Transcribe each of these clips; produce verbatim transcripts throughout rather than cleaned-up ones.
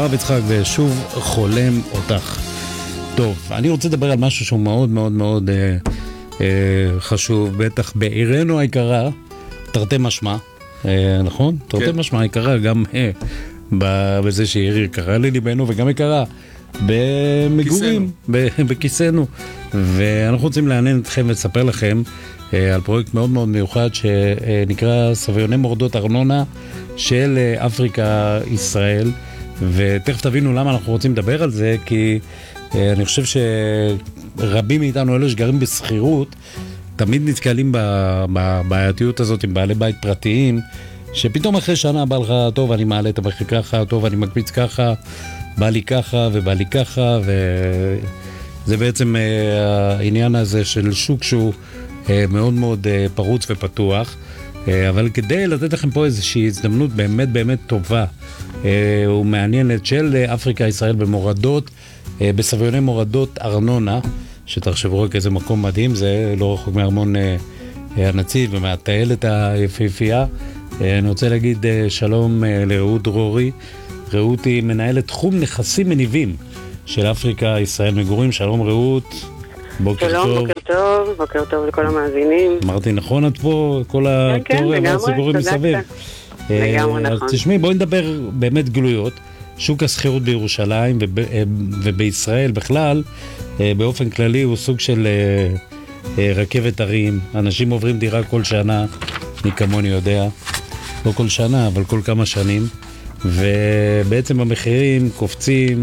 הרב יצחק ושוב חולם אותך. טוב, אני רוצה לדבר על משהו שהוא מאוד מאוד מאוד אה, אה, חשוב, בטח בעירנו היקרה, תרתי משמע, אה, נכון? תרתי כן. משמע יקרה גם אה, בזה שהיא עיר יקרה לליבנו וגם יקרה במגורים, בכיסנו. ואנחנו רוצים לעניין אתכם ולספר לכם אה, על פרויקט מאוד מאוד מיוחד שנקרא סביוני מורדות ארנונה של אה, אפריקה ישראל. ותכף תבינו למה אנחנו רוצים לדבר על זה, כי אה, אני חושב שרבים מאיתנו, אלה שגרים בסחירות, תמיד נתקלים בבעייתיות הזאת עם בעלי בית פרטיים, שפתאום אחרי שנה בא לך, טוב, אני מעלה את המחיר ככה, טוב, אני מקפיץ ככה, בא לי ככה ובא לי ככה, וזה בעצם אה, העניין הזה של שוק שהוא אה, מאוד מאוד אה, פרוץ ופתוח. אבל כדי לתת לכם פה איזושהי הזדמנות באמת באמת טובה ומעניינת של אפריקה ישראל במורדות, בסביוני מורדות ארנונה, שתחשבו רק איזה מקום מדהים, זה לא רחוק מארמון הנציב ומהטיילת היפהפייה. אני רוצה להגיד שלום לרעות דרורי. רעות היא מנהלת תחום נכסים מניבים של אפריקה ישראל מגורים. שלום רעות. בוקר שלום, טוב. בוקר טוב, בוקר טוב לכל המאזינים. אמרתי נכון, את פה, כל התיאוריה והסיפורים מסביב. לגמרי נכון. אז תשמעי, בואי נדבר באמת גלויות. שוק הסחירות בירושלים ובישראל בכלל, באופן כללי הוא סוג של רכבת הרים. אנשים עוברים דירה כל שנה, אני כמוני יודע, לא כל שנה, אבל כל כמה שנים. ובעצם המחירים קופצים,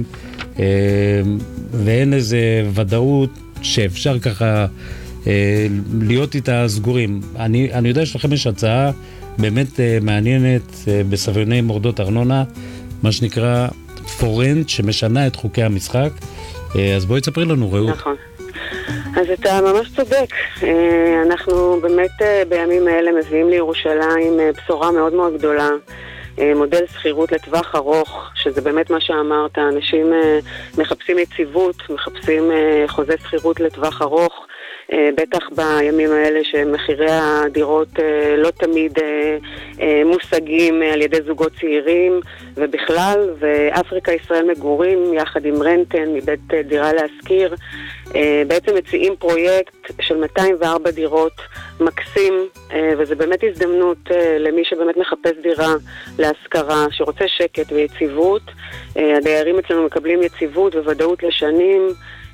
ואין איזה ודאות שאפשר ככה אה, להיות איתה סגורים. אני, אני יודע שלכם יש הצעה באמת אה, מעניינת אה, בסביוני מורדות ארנונה, מה שנקרא פורנט, שמשנה את חוקי המשחק. אה, אז בואי תספרי לנו, רעות. נכון. אז אתה ממש צודק. אה, אנחנו באמת אה, בימים האלה מביאים לירושלים אה, בשורה מאוד מאוד גדולה. מודל סחירות לטווח ארוך, שזה באמת מה שאמרת, אנשים מחפשים יציבות, מחפשים חוזה סחירות לטווח ארוך, בטח בימים האלה שמחירי הדירות לא תמיד מושגים על ידי זוגות צעירים ובכלל, ואפריקה ישראל מגורים יחד עם רנטן מבית דירה להשכיר בעצם מציעים פרויקט של מאתיים וארבע דירות מקסים, וזה באמת הזדמנות למי שבאמת מחפש דירה להשכרה, שרוצה שקט ויציבות. הדיירים אצלנו מקבלים יציבות וודאות לשנים,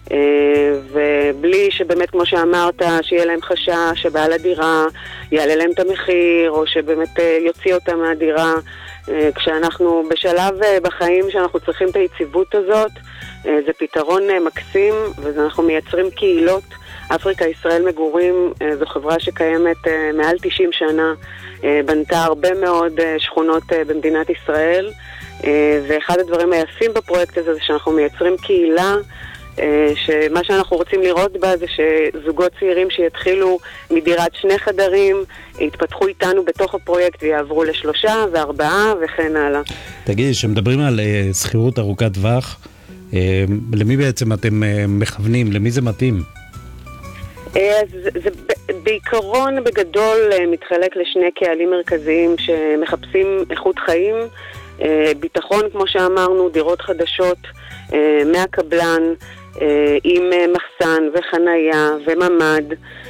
ובלי שבאמת כמו שאמרת שיהיה להם חשש שבעל הדירה יעלה להם את המחיר או שבאמת יוציא אותם מהדירה. כשאנחנו בשלב בחיים שאנחנו צריכים את היציבות הזאת, זה פתרון מקסים, ואנחנו מייצרים קהילות. אפריקה ישראל מגורים זו חברה שקיימת מעל תשעים שנה, בנתה הרבה מאוד שכונות במדינת ישראל, ואחד הדברים היפים בפרויקט הזה זה שאנחנו מייצרים קהילה, שמה שאנחנו רוצים לראות בה זה שזוגות צעירים שיתחילו מדירת שני חדרים יתפתחו איתנו בתוך הפרויקט ויעברו לשלושה וארבעה וכן הלאה. תגידי, שמדברים על סחירות ארוכת טווח, למי בעצם אתם מכוונים? למי זה מתאים? אז זה בעיקרון בגדול מתחלק לשני קהלים מרכזיים שמחפשים איכות חיים, ביטחון כמו שאמרנו, דירות חדשות מהקבלן עם מחסן וחנייה וממד,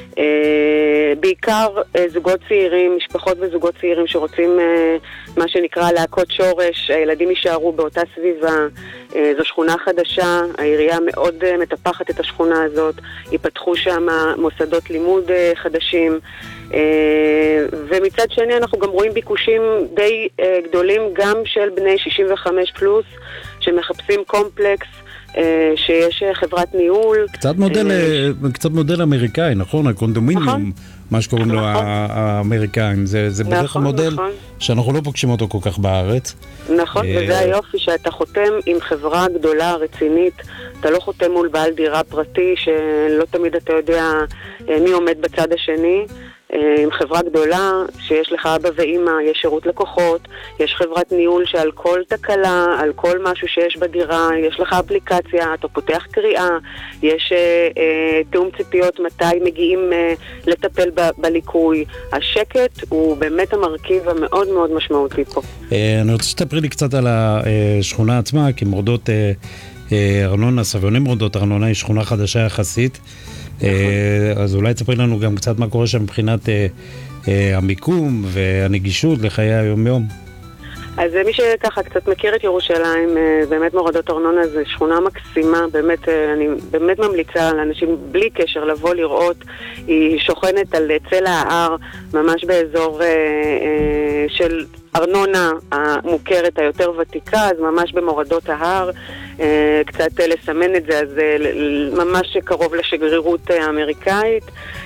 בעיקר זוגות צעירים, משפחות וזוגות צעירים שרוצים מה שנקרא להקות שורש, הילדים יישארו באותה סביבה. זו שכונה חדשה, העירייה מאוד מטפחת את השכונה הזאת, ייפתחו שם מוסדות לימוד חדשים, ומצד שני אנחנו גם רואים ביקושים די גדולים גם של בני שישים וחמש פלוס שמחפשים קומפלקס שיש חברת ניהול. קצת מודל, קצת מודל אמריקאי, נכון? הקונדומיניום, מה שקוראים לו האמריקאים. זה בדרך המודל שאנחנו לא פוגשים אותו כל כך בארץ. נכון, וזה היופי שאתה חותם עם חברה גדולה, רצינית. אתה לא חותם מול בעל דירה פרטי, שלא תמיד אתה יודע מי עומד בצד השני. עם חברה גדולה, שיש לך אבא ואמא, יש שירות לקוחות, יש חברת ניהול שעל כל תקלה, על כל משהו שיש בדירה, יש לך אפליקציה, אתה פותח קריאה, יש אה, אה, תאום ציפיות מתי מגיעים אה, לטפל ב- בליקוי. השקט הוא באמת המרכיב המאוד מאוד משמעותי פה. אני רוצה שתספרי לי קצת על השכונה עצמה, כי מורדות ארנונה, סביוני מורדות ארנונה, היא שכונה חדשה יחסית. אז אולי תספרי לנו גם קצת מה קורה שם מבחינת המיקום והנגישות לחיי היום-יום. אז מי שככה קצת מכיר את ירושלים, באמת מורדות ארנונה זה שכונה מקסימה, באמת, אני באמת ממליצה לאנשים בלי קשר לבוא לראות. היא שוכנת על צלע ההר, ממש באזור של ארנונה המוכרת היותר ותיקה, אז ממש במורדות ההר, קצת לסמן את זה, אז ממש קרוב לשגרירות האמריקאית.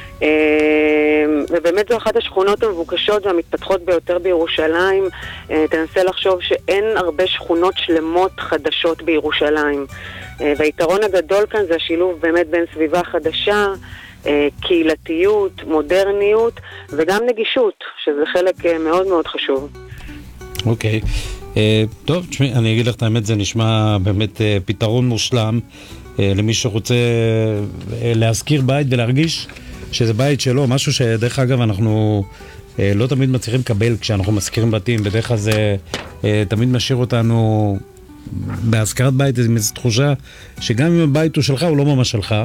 ובאמת זו אחת השכונות המבוקשות והמתפתחות ביותר בירושלים. תנסה לחשוב שאין הרבה שכונות שלמות חדשות בירושלים, והיתרון הגדול כאן זה השילוב באמת בין סביבה חדשה, קהילתיות, מודרניות וגם נגישות, שזה חלק מאוד מאוד חשוב. אוקיי, טוב, תשמעי, אני אגיד לך את האמת, זה נשמע באמת פתרון מושלם למי שרוצה להזכיר בית ולהרגיש שזה בית שלו, משהו שדרך אגב אנחנו לא תמיד מצליחים לקבל כשאנחנו מזכירים בתים, בדרך כלל זה תמיד משאיר אותנו בהזכרת בית עם איזו תחושה שגם אם הבית הוא שלך הוא לא ממש שלך.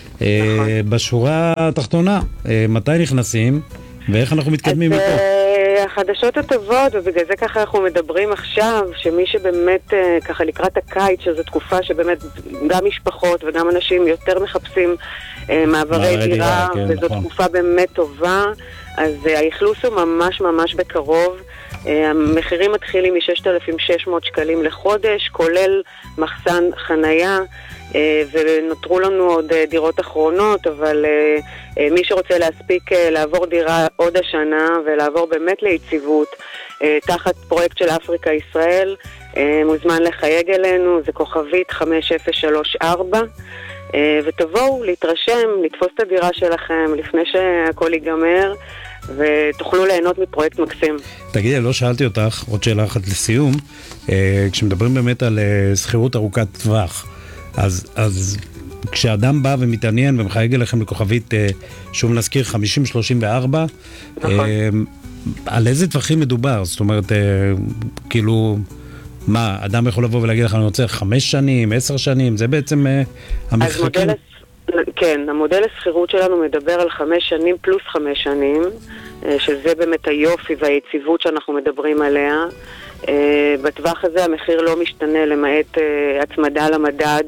בשורה התחתונה, מתי נכנסים ואיך אנחנו מתקדמים מפה? החדשות הטובות, ובגלל זה ככה אנחנו מדברים עכשיו, שמי שבאמת ככה לקראת הקיץ, שזו תקופה שבאמת גם משפחות וגם אנשים יותר מחפשים מעברי דירה, וזו תקופה באמת טובה, אז האכלוס הוא ממש ממש בקרוב. המחירים מתחילים מ-ששת אלפים ושש מאות שקלים לחודש, כולל מחסן חנייה, ונותרו לנו עוד דירות אחרונות, אבל מי שרוצה להספיק לעבור דירה עוד השנה ולעבור באמת ליציבות תחת פרויקט של אפריקה ישראל, מוזמן לחייג אלינו, זה כוכבית חמש אפס שלוש ארבע, ותבואו להתרשם, לתפוס את הדירה שלכם לפני שהכל ייגמר, ותוכלו ליהנות מפרויקט מקסים. תגידי, לא שאלתי אותך, עוד שאלה אחת לסיום, כשמדברים באמת על שכירות ארוכת טווח, אז, אז כשאדם בא ומתעניין ומחייג אליכם לכוכבית, שוב נזכיר, חמישים שלושים וארבע, נכון. על איזה טווחים מדובר? זאת אומרת, כאילו, מה, אדם יכול לבוא ולהגיד לך, אני רוצה חמש שנים, עשר שנים, זה בעצם המחלקים? כן, המודל הסחירות שלנו מדבר על חמש שנים פלוס חמש שנים, שזה באמת היופי והיציבות שאנחנו מדברים עליה. בטווח הזה המחיר לא משתנה למעט הצמדה למדד,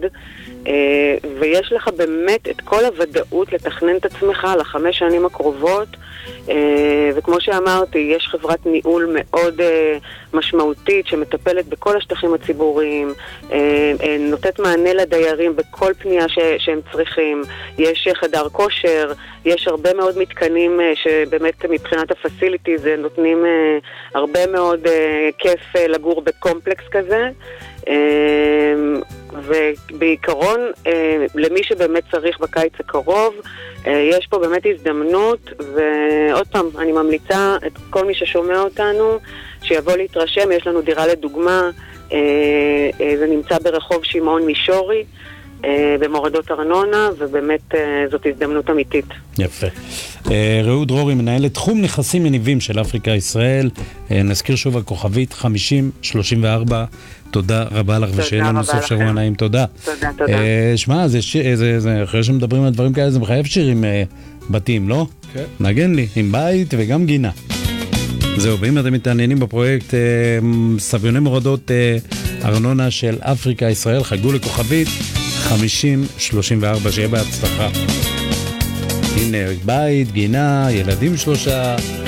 ויש לך באמת את כל הוודאות לתכנן את עצמך לחמש שנים הקרובות, וכמו שאמרתי, יש חברת ניהול מאוד משמעותית שמטפלת בכל השטחים הציבוריים, נותנת מענה לדיירים בכל פנייה שהם צריכים, יש חדר כושר, יש הרבה מאוד מתקנים שבאמת מבחינת הפסיליטיז נותנים הרבה מאוד כיף לגור בקומפלקס כזה, ובעיקרון למי שבאמת צריך בקיץ הקרוב יש פה באמת הזדמנות, ועוד פעם אני ממליצה את כל מי ששומע אותנו שיבוא להתרשם. יש לנו דירה לדוגמה, זה נמצא ברחוב שמעון מישורי במורדות ארנונה, ובאמת זאת הזדמנות אמיתית. יפה. רעות דרורי, מנהלת תחום נכסים מניבים של אפריקה ישראל, נזכיר שוב הכוכבית חמישים שלושים וארבע. תודה רבה לך, ושיהיה לנו סוף שבוע נעים. תודה. תודה, תודה. שמע, אחרי שמדברים על דברים כאלה, זה מחייב שירים בתים, לא? כן. נגן לי, עם בית וגם גינה. זהו, ואם אתם מתעניינים בפרויקט סביוני מורדות ארנונה של אפריקה ישראל, חגגו לכוכבית חמישים שלושים וארבע, שיהיה בהצלחה. הנה, בית, גינה, ילדים שלושה.